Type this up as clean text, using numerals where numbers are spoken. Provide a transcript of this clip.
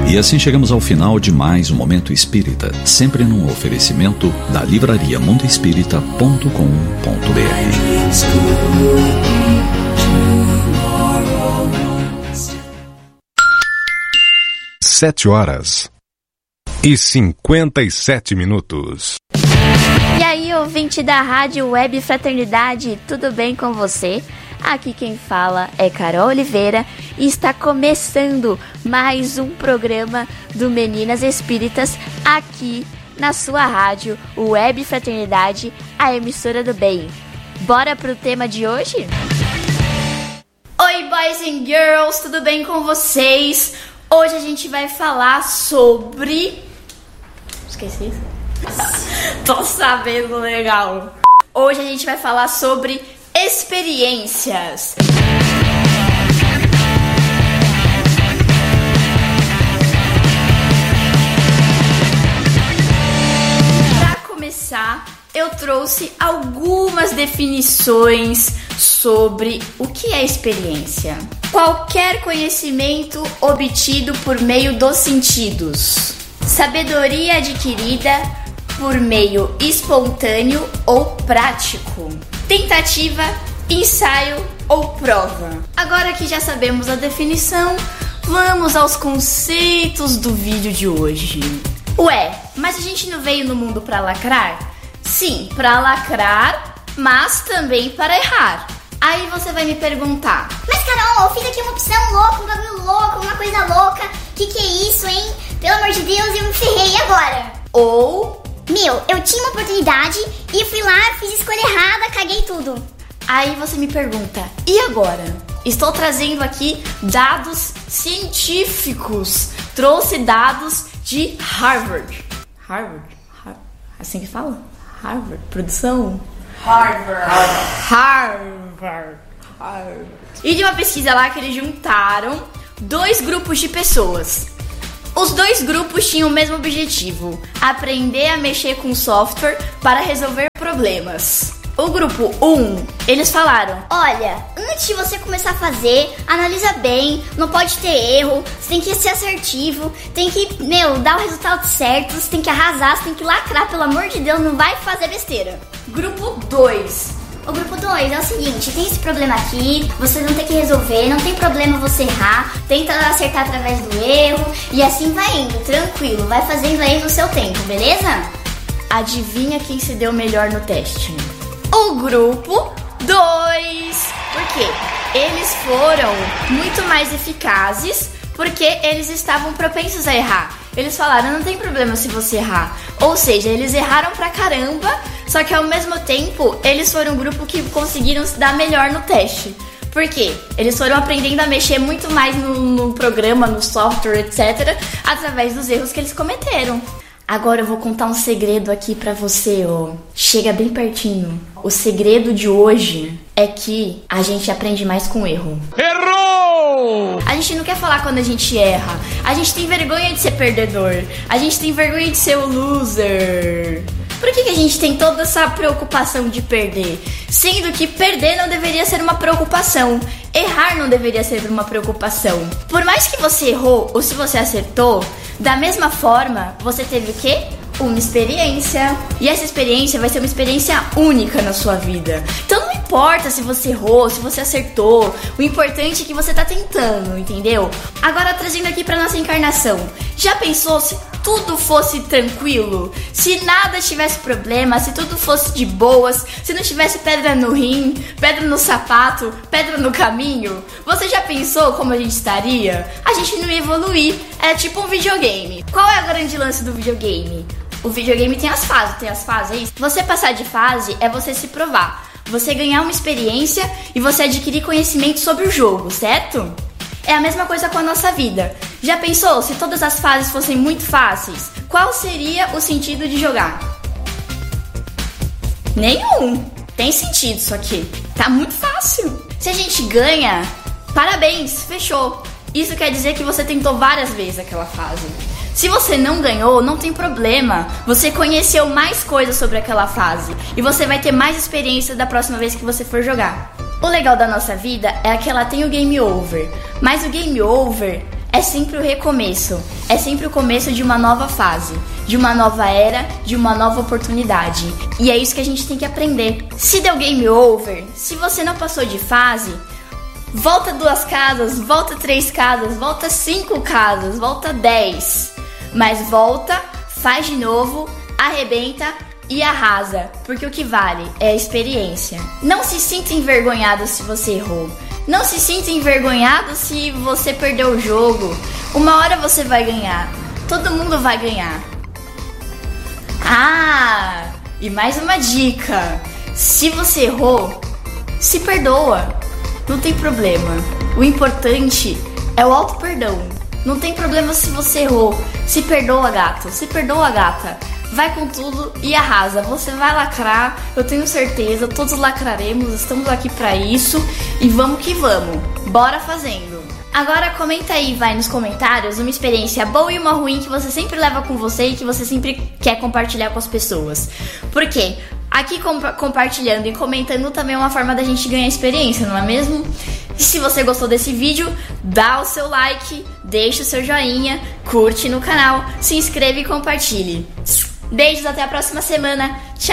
E assim chegamos ao final de mais um Momento Espírita, sempre num oferecimento da livraria mundoespírita.com.br. 7h57. E aí, ouvinte da Rádio Web Fraternidade, tudo bem com você? Aqui quem fala é Carol Oliveira e está começando mais um programa do Meninas Espíritas aqui na sua rádio Web Fraternidade, a emissora do bem. Bora pro tema de hoje? Oi, boys and girls, tudo bem com vocês? Hoje a gente vai falar sobre... Esqueci isso? Tô sabendo, legal. Hoje a gente vai falar sobre experiências. Para começar, eu trouxe algumas definições sobre o que é experiência. Qualquer conhecimento obtido por meio dos sentidos. Sabedoria adquirida por meio espontâneo ou prático. Tentativa, ensaio ou prova. Agora que já sabemos a definição, vamos aos conceitos do vídeo de hoje. Ué, mas a gente não veio no mundo pra lacrar? Sim, pra lacrar, mas também para errar. Aí você vai me perguntar: mas Carol, eu fiz aqui uma opção louca, um bagulho louco, uma coisa louca. Que é isso, hein? Pelo amor de Deus, eu me ferrei, e agora? Ou... meu, eu tinha uma oportunidade e fui lá, fiz escolha errada, caguei tudo. Aí você me pergunta: e agora? Estou trazendo aqui dados científicos. Trouxe dados de Harvard. Harvard? Assim que fala? Harvard? Produção? Harvard. E de uma pesquisa lá que eles juntaram 2 grupos de pessoas. Os 2 grupos tinham o mesmo objetivo: aprender a mexer com software para resolver problemas. O grupo 1, eles falaram: olha, antes de você começar a fazer, analisa bem, não pode ter erro, você tem que ser assertivo, tem que, dar o resultado certo, você tem que arrasar, você tem que lacrar, pelo amor de Deus, não vai fazer besteira. Grupo 2. O grupo 2 é o seguinte: tem esse problema aqui, você não tem que resolver, não tem problema você errar, tenta acertar através do erro e assim vai indo, tranquilo, vai fazendo aí no seu tempo, beleza? Adivinha quem se deu melhor no teste? O grupo 2. Por quê? Eles foram muito mais eficazes porque eles estavam propensos a errar. Eles falaram: não tem problema se você errar. Ou seja, eles erraram pra caramba, só que ao mesmo tempo eles foram um grupo que conseguiram se dar melhor no teste. Por quê? Eles foram aprendendo a mexer muito mais no programa, no software, etc., através dos erros que eles cometeram. Agora eu vou contar um segredo aqui pra você, ó. Chega bem pertinho. O segredo de hoje é que a gente aprende mais com erro. Errou! A gente não quer falar quando a gente erra. A gente tem vergonha de ser perdedor. A gente tem vergonha de ser o loser. Por que a gente tem toda essa preocupação de perder? Sendo que perder não deveria ser uma preocupação. Errar não deveria ser uma preocupação. Por mais que você errou ou se você acertou, da mesma forma, você teve o quê? Uma experiência. E essa experiência vai ser uma experiência única na sua vida. Então não importa se você errou, se você acertou. O importante é que você tá tentando, entendeu? Agora trazendo aqui pra nossa encarnação. Já pensou se tudo fosse tranquilo? Se nada tivesse problema, se tudo fosse de boas, se não tivesse pedra no rim, pedra no sapato, pedra no caminho? Você já pensou como a gente estaria? A gente não ia evoluir. É tipo um videogame. Qual é o grande lance do videogame? O videogame tem as fases, é isso? Você passar de fase é você se provar. Você ganhar uma experiência e você adquirir conhecimento sobre o jogo, certo? É a mesma coisa com a nossa vida. Já pensou se todas as fases fossem muito fáceis? Qual seria o sentido de jogar? Nenhum. Tem sentido isso aqui. Tá muito fácil. Se a gente ganha, parabéns, fechou. Isso quer dizer que você tentou várias vezes aquela fase. Se você não ganhou, não tem problema. Você conheceu mais coisas sobre aquela fase e você vai ter mais experiência da próxima vez que você for jogar. O legal da nossa vida é que ela tem o game over, mas o game over é sempre o recomeço. É sempre o começo de uma nova fase, de uma nova era, de uma nova oportunidade. E é isso que a gente tem que aprender. Se deu game over, se você não passou de fase, volta 2 casas, volta 3 casas, volta 5 casas, volta 10. Mas volta, faz de novo, arrebenta e arrasa. Porque o que vale é a experiência. Não se sinta envergonhado se você errou. Não se sinta envergonhado se você perdeu o jogo. Uma hora você vai ganhar. Todo mundo vai ganhar. Ah, e mais uma dica. Se você errou, se perdoa. Não tem problema. O importante é o auto-perdão. Não tem problema se você errou. Se perdoa, gato. Se perdoa, gata. Vai com tudo e arrasa. Você vai lacrar, eu tenho certeza. Todos lacraremos, estamos aqui pra isso. E vamos que vamos. Bora fazendo. Agora comenta aí, vai nos comentários, uma experiência boa e uma ruim que você sempre leva com você e que você sempre quer compartilhar com as pessoas. Por quê? Aqui compartilhando e comentando também é uma forma da gente ganhar experiência, não é mesmo? E se você gostou desse vídeo, dá o seu like, deixa o seu joinha, curte no canal, se inscreva e compartilhe. Beijos, até a próxima semana. Tchau!